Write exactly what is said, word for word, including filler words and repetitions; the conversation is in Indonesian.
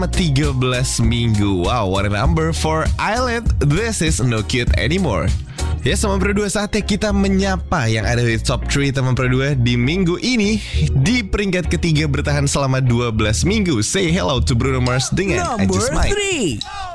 tiga belas minggu. Wow, what a number for Island. This is no cute anymore. Ya, teman berdua, saatnya kita menyapa yang ada di top tiga teman berdua di minggu ini. Di peringkat ketiga bertahan selama dua belas minggu. Say hello to Bruno Mars dengan I Number Just Might. three.